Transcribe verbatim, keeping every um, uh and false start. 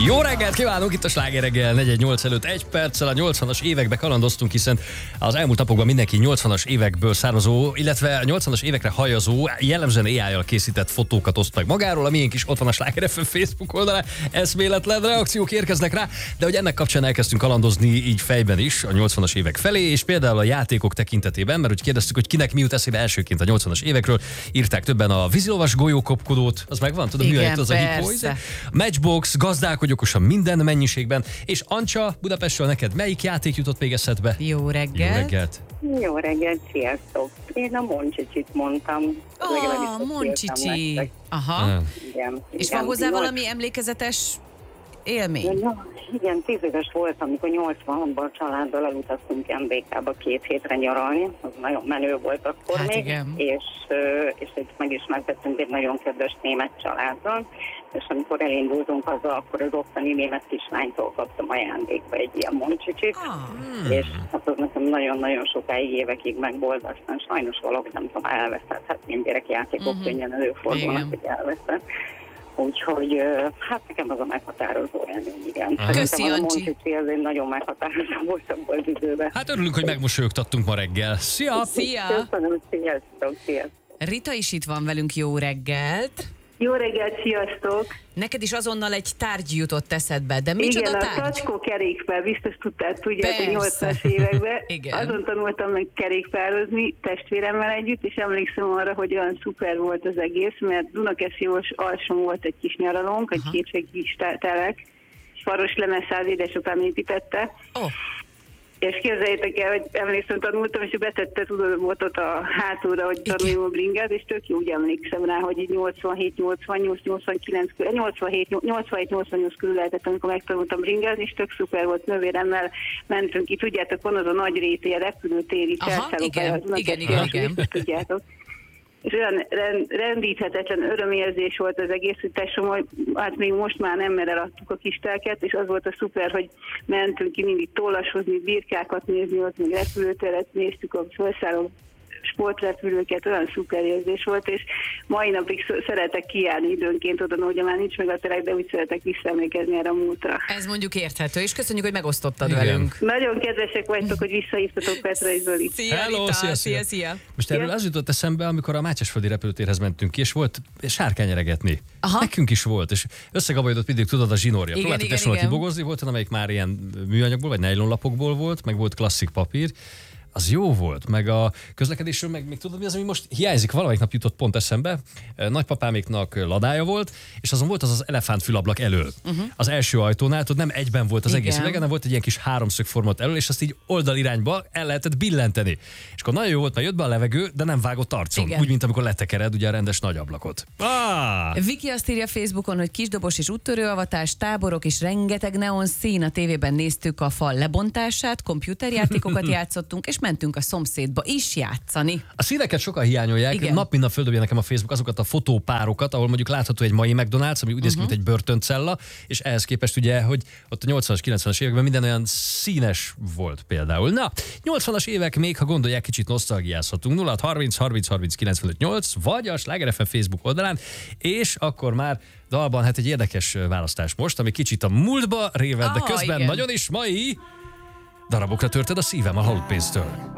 Jó reggelt kívánunk, itt a Sláger reggel negyven nyolc előtt egy perccel a nyolcvanas évekbe kalandoztunk, hiszen az elmúlt napokban mindenki nyolcvanas évekből származó, illetve a nyolcvanas évekre hajazó, jellemzően á í-jal készített fotókat oszt meg magáról, a miénk is ott van a Sláger ef em Facebook oldalán, eszméletlen reakciók érkeznek rá, de hogy ennek kapcsán elkezdtünk kalandozni így fejben is a nyolcvanas évek felé, és például a játékok tekintetében, mert úgy kérdeztük, hogy kinek mi jut eszébe elsőként a nyolcvanas évekről, írták többen a vízilovas golyókopkodót, az megvan, tudod, mi az a hipó, Matchbox, gazdálkodj okosan minden mennyiségben, és Ancsa, Budapestről neked melyik játék jutott még eszedbe? Jó reggelt! Jó reggelt! Jó reggelt, sziasztok! Én a Moncsicsit mondtam. Ó, oh, Moncsicsi! Aha. Ah. Igen, És igen. van hozzá Nyolc- valami emlékezetes élmény? Na, igen, tíz éves voltam, amikor nyolcvanhatban a családdal elutaztunk em bé ká-ba két hétre nyaralni, az nagyon menő volt akkor Hát még, igen. és, ö, és itt megismerkedtünk egy nagyon kedves német családdal, és amikor elindultunk haza, akkor az ottani német kislánytól kaptam ajándékba egy ilyen Moncsicsit, Ah, és hát az nekem nagyon-nagyon sokáig, évekig megvolt, aztán sajnos valahogy nem tudom, elveszett, hát mind gyerekjátékok Mhm. könnyen előfordulnak, Igen. hogy elveszett. Úgyhogy ö, hát nekem az a meghatározó élmény, igen. Köszi, Szerintem az a Ancsi. Moncsicsi az egy nagyon meghatározó volt abban az időben. Hát örülünk, hogy megmosolyogtattunk ma reggel. Szia! szia! Köszönöm, sziasztok, sziasztok. Rita is itt van velünk, jó reggelt! Jó reggelt, sziasztok! Neked is azonnal egy tárgy jutott eszedbe, de micsoda Igen, a tárgy? Szacskó kerékpár, biztos tudtál, tudjátok, Persze. nyolcvanas években. Igen. Azon tanultam meg kerékpározni testvéremmel együtt, és emlékszem arra, hogy olyan szuper volt az egész, mert Dunakeszi alsón volt egy kis nyaralónk, egy Aha. hétvégi kis te- telek, és Faros Lemeszáz édesapám építette, Ó, és képzeljétek el, hogy emlékszem, tanultam, és ő betette, tudod, volt ott a hátulra, hogy Igen. tanuljunk a bringát, és tök jó úgy emlékszem rá, hogy így nyolcvanhét, nyolcvannyolc, nyolcvankilenc, nyolcvanhét, nyolcvanhét, nyolcvannyolc körül lehetett, amikor megtanultam bringázni, és tök szuper volt, nővéremmel mentünk ki, tudjátok, van az a nagy réti, a repülőtéri Aha, felszállópálya, igen, az Dunakeszi igen, igen, alsón, igen. biztos tudjátok. És olyan rend, rendíthetetlen örömérzés volt az egész, hogy tesóm, hogy hát még most már nem, mert eladtuk a kis telket, és az volt a szuper, hogy mentünk ki mindig tollashozni, birkákat nézni, ott még repülőteret néztük, a felszálló sportrepülőket, olyan szuper érzés volt, és mai napig sz- szeretek kijárni időnként oda, ugye már nincs meg a terek, de úgy szeretek visszaemlékezni erre a múltra. ez mondjuk érthető, és köszönjük, hogy megosztottad Igen. velünk. Nagyon kedvesek vagytok, hogy visszahívtatok Petra és Zoli. Szia, Hello, Rita! szia, szia, szia. szia! Most erről az jutott eszembe, amikor a Mátyásföldi repülőtérhez mentünk ki, és volt sárkány eregetni. Aha. Nekünk is volt, és összegabajodott mindig, tudod, a zsinórja. Igen, Próbáltuk igen, tesóval igen. kibogozni, volt, amelyik már ilyen műanyagból, vagy nejlonlapokból volt, meg volt klasszik papír. Az jó volt, meg a közlekedésről, meg még tudod, mi az, ami most hiányzik, valamelyik nap jutott pont eszembe. Nagypapáméknak ladája volt, és azon volt az az elefántfülablak elől. Uh-huh. Az első ajtónál, tudod, nem egyben volt az Igen. egész üveg, hanem volt egy ilyen kis háromszög format elől, és azt így oldalirányba el lehetett billenteni. És akkor nagyon jó volt, mert jött be a levegő, de nem vágott arcon. Igen. Úgy, mint amikor letekered ugye a rendes nagy ablakot. Ah! Viki azt írja Facebookon, hogy kisdobos és úttörőavatás, táborok és rengeteg neon szín. A tévében néztük a fal lebontását, komputerjátékokat játszottunk, és mentünk a szomszédba is játszani. A színeket sokan hiányolják. Igen. Nap mint nap földobja nekem a Facebook azokat a fotópárokat, ahol mondjuk látható egy mai McDonald's, ami úgy néz ki, mint egy börtöncella, és ehhez képest ugye, hogy ott a nyolcvanas, kilencvenes években minden olyan színes volt például. Na, nyolcvanas évek még, ha gondolják, kicsit nosztalgiázhatunk. nulla hat harminc harminc harminc kilencvenöt nyolc, vagy a Sláger ef em Facebook oldalán, és akkor már dalban hát egy érdekes választás most, ami kicsit a múltba réved, de Ah, közben igen. nagyon is mai darabokra törted a szívem a halott pénztől.